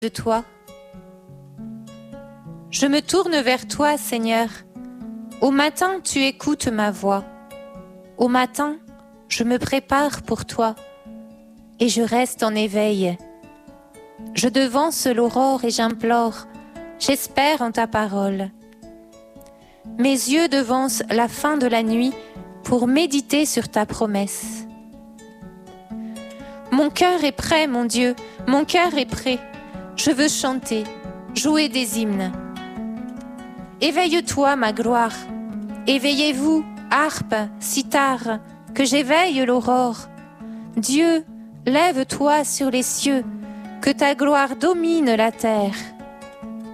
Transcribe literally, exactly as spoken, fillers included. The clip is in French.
de toi. Je me tourne vers toi, Seigneur. Au matin, tu écoutes ma voix. Au matin, je me prépare pour toi et je reste en éveil. Je devance l'aurore et j'implore, j'espère en ta parole. Mes yeux devancent la fin de la nuit pour méditer sur ta promesse. Mon cœur est prêt, mon Dieu, mon cœur est prêt. Je veux chanter, jouer des hymnes. Éveille-toi, ma gloire. Éveillez-vous, harpe, cithare, que j'éveille l'aurore. Dieu, lève-toi sur les cieux, que ta gloire domine la terre.